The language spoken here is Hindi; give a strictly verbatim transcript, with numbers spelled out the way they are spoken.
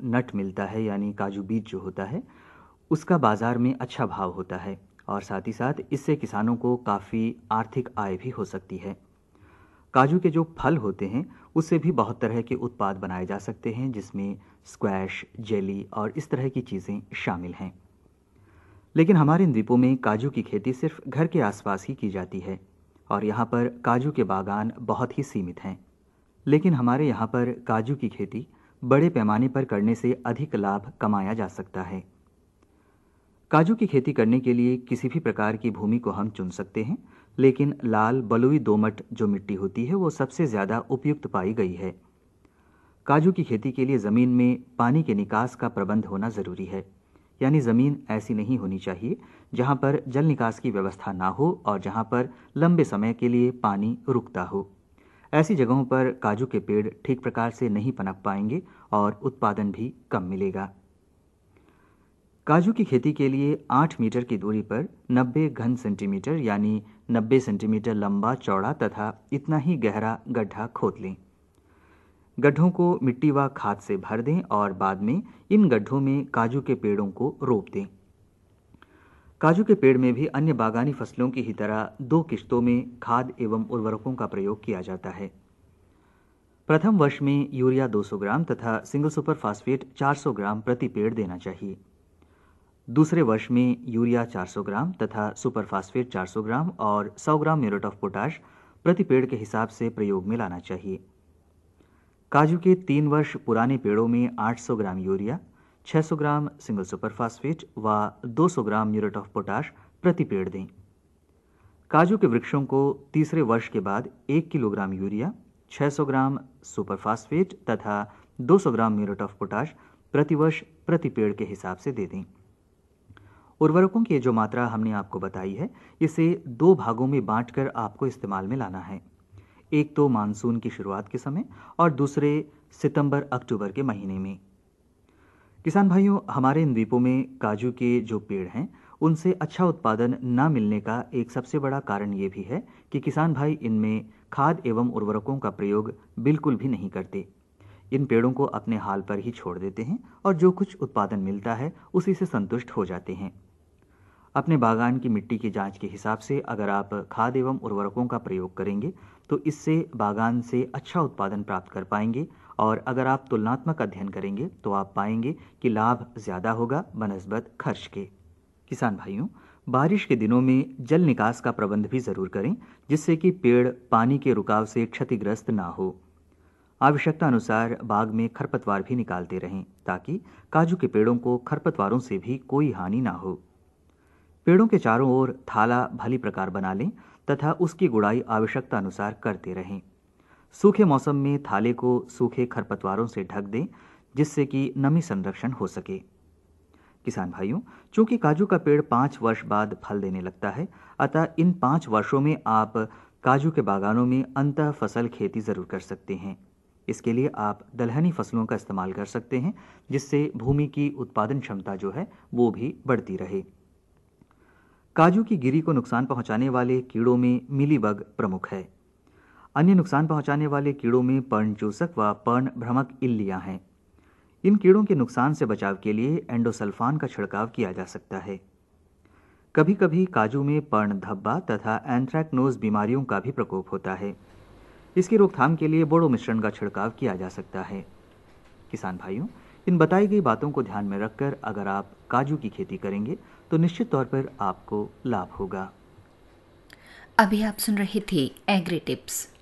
नट मिलता है यानी काजू बीज जो होता है, उसका बाज़ार में अच्छा भाव होता है और साथ ही साथ इससे किसानों को काफ़ी आर्थिक आय भी हो सकती है। काजू के जो फल होते हैं उससे भी बहुत तरह के उत्पाद बनाए जा सकते हैं, जिसमें स्क्वैश, जेली और इस तरह की चीज़ें शामिल हैं। लेकिन हमारे इन द्वीपों में काजू की खेती सिर्फ घर के आसपास ही की जाती है और यहाँ पर काजू के बागान बहुत ही सीमित हैं। लेकिन हमारे यहाँ पर काजू की खेती बड़े पैमाने पर करने से अधिक लाभ कमाया जा सकता है। काजू की खेती करने के लिए किसी भी प्रकार की भूमि को हम चुन सकते हैं, लेकिन लाल बलुई दोमट जो मिट्टी होती है वो सबसे ज़्यादा उपयुक्त पाई गई है। काजू की खेती के लिए ज़मीन में पानी के निकास का प्रबंध होना ज़रूरी है, यानी ज़मीन ऐसी नहीं होनी चाहिए जहाँ पर जल निकास की व्यवस्था ना हो और जहाँ पर लंबे समय के लिए पानी रुकता हो। ऐसी जगहों पर काजू के पेड़ ठीक प्रकार से नहीं पनप पाएंगे और उत्पादन भी कम मिलेगा। काजू की खेती के लिए आठ मीटर की दूरी पर नब्बे घन सेंटीमीटर यानी नब्बे सेंटीमीटर लंबा चौड़ा तथा इतना ही गहरा गड्ढा खोद लें। गड्ढों को मिट्टी व खाद से भर दें और बाद में इन गड्ढों में काजू के पेड़ों को रोप दें। काजू के पेड़ में भी अन्य बागानी फसलों की ही तरह दो किश्तों में खाद एवं उर्वरकों का प्रयोग किया जाता है। प्रथम वर्ष में यूरिया दो सौ ग्राम तथा सिंगल सुपर फास्फेट चार सौ ग्राम प्रति पेड़ देना चाहिए। दूसरे वर्ष में यूरिया चार सौ ग्राम तथा सुपर फास्फेट चार सौ ग्राम और सौ ग्राम म्यूरेट ऑफ पोटाश प्रति पेड़ के हिसाब से प्रयोग में लाना चाहिए। काजू के तीन वर्ष पुराने पेड़ों में आठ सौ ग्राम यूरिया, छह सौ ग्राम सिंगल सुपर फास्फेट व दो सौ ग्राम म्यूरेट ऑफ पोटाश प्रति पेड़ दें। काजू के वृक्षों को तीसरे वर्ष के बाद एक किलोग्राम यूरिया, छह सौ ग्राम सुपर फास्फेट तथा दो सौ ग्राम म्यूरेट ऑफ पोटाश प्रति वर्ष प्रति पेड़ के हिसाब से दे दें। उर्वरकों की जो मात्रा हमने आपको बताई है, इसे दो भागों में बांटकर आपको इस्तेमाल में लाना है। एक तो मानसून की शुरुआत के समय और दूसरे सितंबर अक्टूबर के महीने में। किसान भाइयों, हमारे इन द्वीपों में काजू के जो पेड़ हैं उनसे अच्छा उत्पादन न मिलने का एक सबसे बड़ा कारण ये भी है कि किसान भाई इनमें खाद एवं उर्वरकों का प्रयोग बिल्कुल भी नहीं करते। इन पेड़ों को अपने हाल पर ही छोड़ देते हैं और जो कुछ उत्पादन मिलता है उसी से संतुष्ट हो जाते हैं। अपने बागान की मिट्टी की जांच के हिसाब से अगर आप खाद एवं उर्वरकों का प्रयोग करेंगे तो इससे बागान से अच्छा उत्पादन प्राप्त कर पाएंगे और अगर आप तुलनात्मक अध्ययन करेंगे तो आप पाएंगे कि लाभ ज़्यादा होगा बनस्बत खर्च के। किसान भाइयों, बारिश के दिनों में जल निकास का प्रबंध भी ज़रूर करें, जिससे कि पेड़ पानी के रुकाव से क्षतिग्रस्त ना हो। आवश्यकता अनुसार बाग में खरपतवार भी निकालते रहें ताकि काजू के पेड़ों को खरपतवारों से भी कोई हानि ना हो। पेड़ों के चारों ओर थाला भली प्रकार बना लें तथा उसकी गुड़ाई आवश्यकता अनुसार करते रहें। सूखे मौसम में थाले को सूखे खरपतवारों से ढक दें, जिससे कि नमी संरक्षण हो सके। किसान भाइयों, चूंकि काजू का पेड़ पाँच वर्ष बाद फल देने लगता है, अतः इन पाँच वर्षों में आप काजू के बागानों में अंतः फसल खेती ज़रूर कर सकते हैं। इसके लिए आप दलहनी फसलों का इस्तेमाल कर सकते हैं, जिससे भूमि की उत्पादन क्षमता जो है वो भी बढ़ती रहे। काजू की गिरी को नुकसान पहुंचाने वाले कीड़ों में मिलीबग प्रमुख है। अन्य नुकसान पहुंचाने वाले कीड़ों में पर्णचूसक व पर्णभ्रमक इल्लियां हैं। इन कीड़ों के नुकसान से बचाव के लिए एंडोसल्फान का छिड़काव किया जा सकता है। कभी कभी काजू में पर्ण धब्बा तथा एंथ्रैक्नोज बीमारियों का भी प्रकोप होता है। इसकी रोकथाम के लिए बोड़ो मिश्रण का छिड़काव किया जा सकता है। किसान भाइयों, इन बताई गई बातों को ध्यान में रखकर अगर आप काजू की खेती करेंगे तो निश्चित तौर पर आपको लाभ होगा। अभी आप सुन रहे थे एग्री टिप्स।